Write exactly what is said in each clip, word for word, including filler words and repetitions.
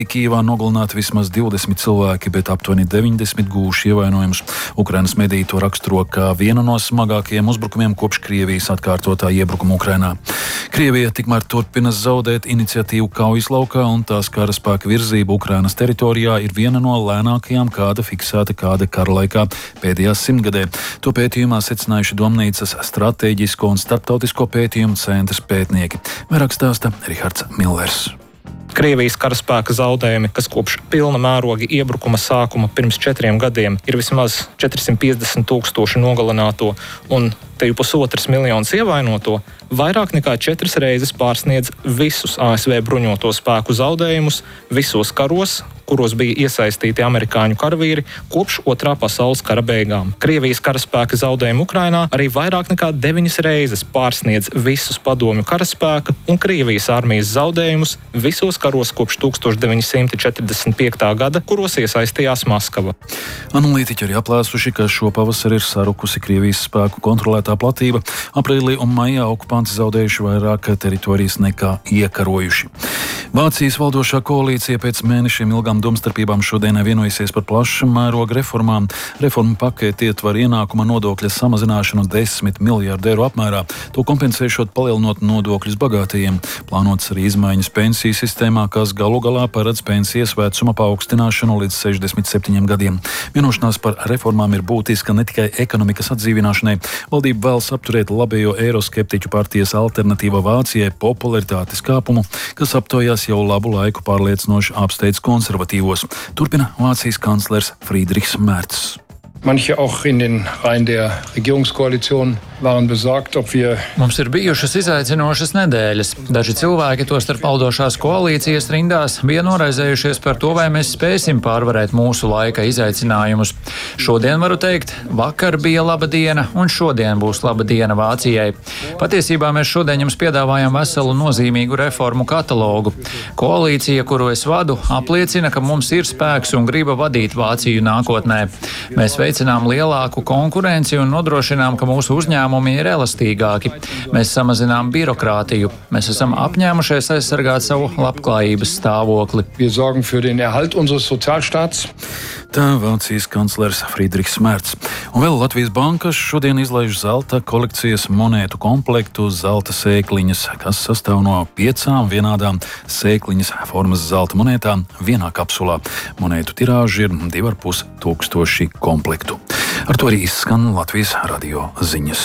Kijevā nogalināti vismaz divdesmit cilvēki, bet aptuveni deviņdesmit guvuši ievainojumus. Ukrainas mediji to raksturo kā vienu no smagākajiem uzbrukumiem kopš Krievijas atkārtotā iebrukuma Ukrainā. Krievija tikmēr turpina zaudēt iniciatīvu kaujas laukā, un tās karaspēka virzība Ukrainas teritorijā ir viena no lēnākajām, kāda fiksēta kāda kara laikā pēdējā simtgadē. To pētījumā secinājuši Domnīcas stratēģisko un starptautisko pētījumu centrs pētnieki. Vairāk stāsta Rihards Millers. Krievijas karaspēka zaudējumi, kas kopš pilna mēroga iebrukuma sākuma pirms četriem gadiem ir vismaz četrsimt piecdesmit tūkstoši nogalināto un te jau pusotras miljonus ievainoto, vairāk nekā četras reizes pārsniedz visus A S V bruņoto spēku zaudējumus visos karos, kuros bija iesaistīti amerikāņu karavīri kopš Otrā pasaules kara beigām. Krievijas karaspēka zaudējumi Ukrainā arī vairāk nekā deviņas reizes pārsniedz visus padomju karaspēka un Krievijas armijas zaudējumus visos karos kopš tūkstoš deviņi simti četrdesmit piektā gada, kuros iesaistījās Maskava. Analītiķi arī aplēsuši, ka šo pavasari ir sarukusi Krievijas spēku kontrolētā platība. Aprīlī un maijā okupanti zaudējuši vairāk teritorijas nekā iekarojuši. Vācijas valdošā koalīcija pēc mēnešiem ilgām domstarpībām šodien vienojusies par plaša mēroga reformām. Reformu paketi ietver ienākuma nodokļa samazināšanu desmit miljārdu eiro apmērā, to kompensēšot palielinot nodokļus bagātajiem. Plānots arī izmaiņas pensiju sistēmā, kas galu galā paredz pensijas vecuma paaugstināšanu līdz sešdesmit septiņiem gadiem. Vienošanās par reformām ir būtiska ne tikai ekonomikas atdzīvināšanai. Valdība vēlas apturēt labējo eiroskeptiķu partijas Alternatīva Vācijai popularitātes kāpumu, kas aptojās jau labu laiku pārliecinoši apsteidz konservatīvos. Turpina Vācijas kanclers Friedrichs Merz. Manche auch in den Reihen der Regierungskoalition waren besorgt, ob wir... Mums ir bijušas izaicinošas nedēļas. Daži cilvēki, to starp valdošās koalīcijas rindās, bija noraizējušies par to, vai mēs spēsim pārvarēt mūsu laika izaicinājumus. Šodien varu teikt, vakar bija laba diena, un šodien būs laba diena Vācijai. Patiesībā mēs šodien jums piedāvājam veselu nozīmīgu reformu katalogu. Koalīcija, kuru es vadu, apliecina, ka mums ir spēks un griba vadīt Vāciju nākotnē. Mēs veicinām lielāku konkurenci un nodrošinām, ka mūsu uzņēmumi ir elastīgāki. Mēs samazinām birokrātiju. Mēs esam apņēmušies aizsargāt savu labklājības stāvokli. Wir sorgen für den Erhalt unseres Sozialstaats. Tā Vācijas kanclers Friedrichs Merz. Un vēl Latvijas banka šodien izlaiž zelta kolekcijas monētu komplektu zelta sēkliņas, kas sastāv no piecām vienādām sēkliņas formas zelta monētām vienā kapsulā. Monētu tirāži ir divi ar pus tūkstoši komplektu. Ar to arī izskan Latvijas radio ziņas.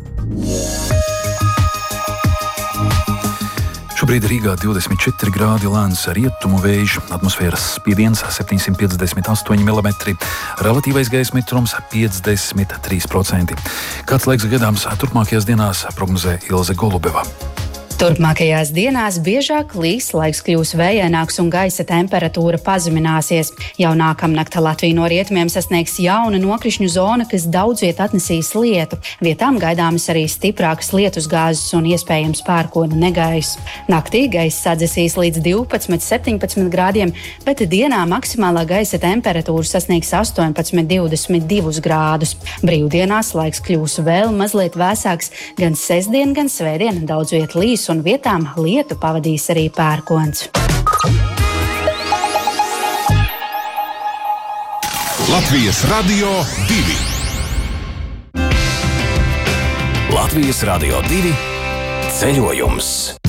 Šobrīd Rīgā divdesmit četri grādi, lēns rietumu vējš, atmosfēras spiediens septiņsimt piecdesmit astoņi milimetri, relatīvais gaisa mitrums piecdesmit trīs procenti. Kāds laiks gaidāms turpmākajās dienās, prognozē Ilze Golubeva. Turpmākajās dienās biežāk līs, laiks kļūs vējaināks un gaisa temperatūra pazemināsies. Jau nākamnakt Latviju no rietumiem sasniegs jauna nokrišņu zona, kas daudz viet atnesīs lietu. Vietām gaidāmas arī stiprākas lietusgāzes un iespējams pērkona negaiss. Naktī gaiss sadzesīs līdz divpadsmit septiņpadsmit grādiem, bet dienā maksimālā gaisa temperatūra sasniegs astoņpadsmit divdesmit divus grādus. Brīvdienās laiks kļūs vēl mazliet vēsāks, gan sestdien, gan svētdien daudz viet līs un vietām lietu pavadīs arī pērkons. Latvijas radio divi. Latvijas radio divi ceļojums.